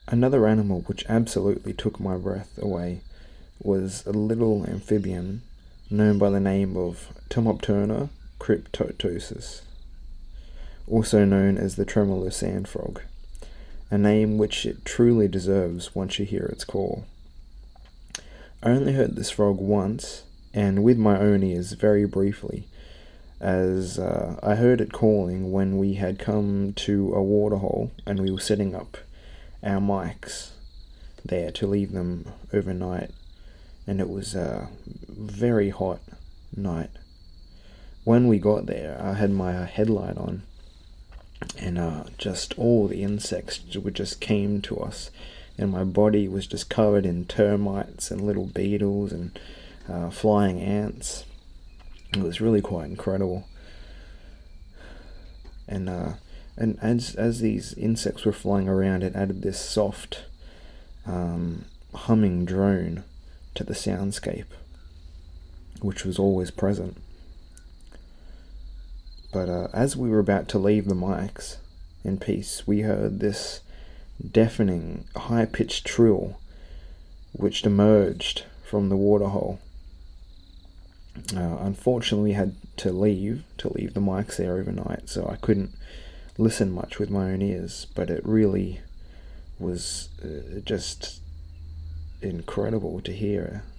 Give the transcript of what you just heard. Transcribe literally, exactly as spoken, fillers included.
Another animal which absolutely took my breath away was a little amphibian known by the name of Tomopterna cryptotus, also known as the tremolo sand frog, a name which it truly deserves once you hear its call. I only heard this frog once, and with my own ears very briefly, as uh, I heard it calling when we had come to a waterhole and we were setting up our mics there to leave them overnight, and it was a very hot night. When we got there, I had my headlight on, and uh, just all the insects just came to us, and my body was just covered in termites and little beetles and uh, flying ants. It was really quite incredible. And uh, and as as these insects were flying around, it added this soft um, humming drone to the soundscape, which was always present. But uh, as we were about to leave the mics in peace, we heard this deafening, high-pitched trill which emerged from the waterhole. Uh, unfortunately, we had to leave, to leave the mics there overnight, so I couldn't listen much with my own ears, but it really was uh, just incredible to hear